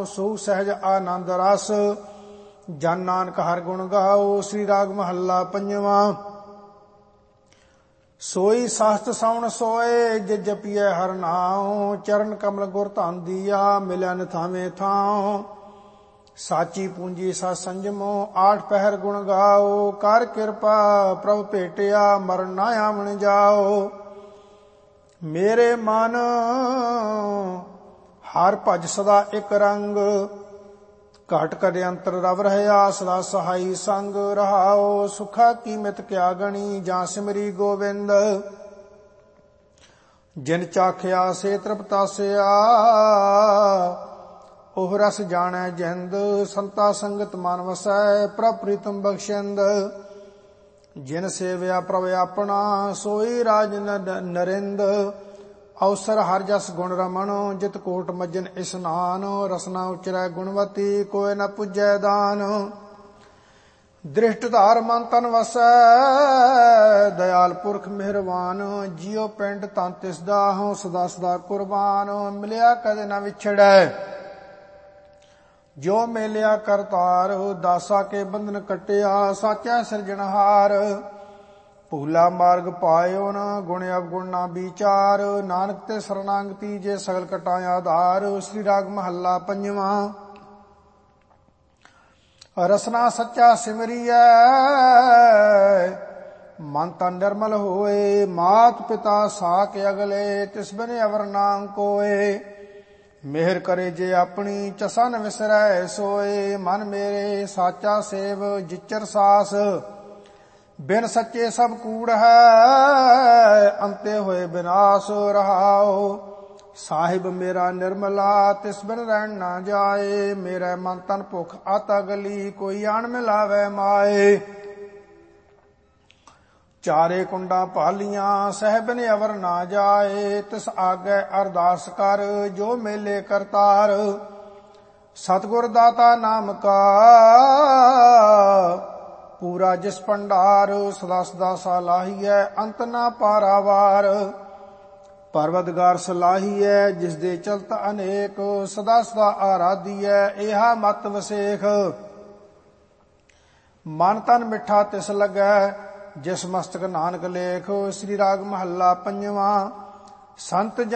ਸੋ ਸਹਿਜ ਆਨੰਦ ਰਸ। ਜਨ ਨਾਨਕ ਹਰਿ ਗੁਣ ਗਾਓ। ਸ੍ਰੀ ਰਾਗ ਮਹੱਲਾ ਪੰਜਵਾਂ। ਸੋਈ ਸਹਸਤ ਸਾਵਣ ਸੋਏ ਜੇ ਜਪੀਐ ਹਰਿ ਨਾਉ। ਚਰਨ ਕਮਲ ਗੁਰ ਧਨ ਦੀਆ ਮਿਲਿਆ ਨਿਥਾਵੇਂ ਥਾਉ। ਸਾਚੀ ਪੂੰਜੀ ਸਤ ਸੰਜਮੋ ਆਠ ਪਹਿਰ ਗੁਣ ਗਾਓ। ਕਰ ਕਿਰਪਾ ਪ੍ਰਭ ਭੇਟਿਆ ਮਰਨ ਨਾ ਆਵਣ ਜਾਓ। ਮੇਰੇ ਮਨ ਹਰ ਭਜ ਸਦਾ ਇੱਕ ਰੰਗ। ਘਟ ਕਦੇ ਅੰਤਰ ਰਵ ਰਹਿਆ ਸਦਾ ਸਹਾਈ ਸੰਗ ਰਹਾਓ। ਸੁਖਾ ਕੀ ਮਿਤ ਕਿਆ ਗਣੀ ਜਾਂ ਸਿਮਰੀ ਗੋਬਿੰਦ। ਜਿਨ ਚਾਖਿਆ ਸੇ ਤ੍ਰਿਪਤਾਸਿਆ ਉਹ ਰਸ ਜਾਣੈ ਜਿੰਦ। ਸੰਤਾ ਸੰਗਤ ਮਨ ਵਸੈ ਪ੍ਰਭ ਪ੍ਰੀਤਮ ਬਖਸ਼ਿੰਦ। ਜਿਨ ਸੇਵਿਆ ਪ੍ਰਭ ਆਪਣਾ ਸੋਈ ਰਾਜ ਨਰਿੰਦ। ਅਵਸਰ ਹਰ ਜਸ ਗੁਣ ਰਮਣ ਜਿਤ ਕੋਟ ਮੱਜਨ ਇਸਨਾਨ। ਰਸਨਾ ਉਚਰੈ ਗੁਣਵਤੀ ਕੋਇ ਨ ਪੁੱਜੈ ਦਾਨ। ਦ੍ਰਿਸ਼ਟ ਧਾਰ ਮਨ ਤਨ ਵਸੈ ਦਇਆਲ ਪੁਰਖ ਮਿਹਰਬਾਨ। ਜਿਉ ਪਿੰਡ ਤਨ ਤਿਸ ਦਾ ਹਉ ਸਦਾ ਸਦਾ ਕੁਰਬਾਨ। ਮਿਲਿਆ ਕਦੇ ਨ ਵਿਛੜੈ ਜੋ ਮੇਲਿਆ ਕਰਤਾਰ। ਦਾਸਾ ਕੇ ਬੰਧਨ ਕਟਿਆ ਸਾਚਾ ਸਿਰਜਣਹਾਰ। ਭੂਲਾ ਮਾਰਗ ਪਾਇਓ ਨ ਗੁਣ ਅਵਗੁਣ ਨਾ ਵਿਚਾਰ। ਨਾਨਕ ਤੇ ਸਰਨਾਗਤੀ ਜੇ ਸਗਲ ਕਟਾ ਆਧਾਰ। ਸ੍ਰੀ ਰਾਗ ਮਹੱਲਾ ਪੰਜਵਾਂ। ਰਸਨਾ ਸੱਚਾ ਸਿਮਰੀਐ ਮਨ ਤਨ ਨਿਰਮਲ ਹੋਏ। ਮਾਤ ਪਿਤਾ ਸਾਕ ਅਗਲੇ ਤਿਸ ਬਿਨ ਅਵਰ ਨਾਮ ਕੋਏ। ਮਿਹਰ ਕਰੇ ਜੇ ਆਪਣੀ ਚਸਾ ਨ ਵਿਸਰੈ ਸੋਏ। ਮਨ ਮੇਰੇ ਸਾਚਾ ਸੇਵ ਜਿਚਰ ਸਾਸ। ਬਿਨ ਸੱਚੇ ਸਭ ਕੂੜ ਹੈ ਅੰਤੇ ਹੋਏ ਬਿਨਾਸ਼ ਰਹਾਓ। ਸਾਹਿਬ ਮੇਰਾ ਨਿਰਮਲਾ ਤਿਸ ਬਿਨ ਰਹਿਣ ਨਾ ਜਾਏ। ਮੇਰੇ ਮਨ ਤਨ ਭੁਖ ਅਤ ਅਗਲੀ ਕੋਈ ਆਣ ਮਿਲਾਵੇ ਮਾਏ। ਚਾਰੇ ਕੁੰਡਾਂ ਭਾਲੀਆਂ ਸਹਿਬ ਨੇ ਅਵਰ ਨਾ ਜਾਏ। ਤਿਸ ਆਗੇ ਅਰਦਾਸ ਕਰ ਜੋ ਮੇਲੇ ਕਰਤਾਰ। ਸਤਿਗੁਰ ਦਾਤਾ ਨਾਮ ਕਾ ਪੂਰਾ ਜਿਸ ਭੰਡਾਰ। ਸਦਾ ਸਦਾ ਸਲਾਹੀਐ ਅੰਤ ਨਾ ਪਾਰਾਵਾਰ। ਪਰਵਤਗਾਰ ਸਲਾਹੀਐ ਜਿਸ ਦੇ ਚਲਤ ਅਨੇਕ। ਸਦਾ ਸਦਾ ਆਰਾਧੀਐ ਇਹਾ ਮਤ ਵਸੇਖ। ਮਨ ਤਨ ਮਿੱਠਾ ਤਿਸ ਲੱਗੈ ਜਿਸ ਮਸਤਕ ਨਾਨਕ ਲੇਖ। ਸ੍ਰੀ ਰਾਗ ਮਹੱਲਾ ਪੰਜਵਾਂ। ਸੰਤ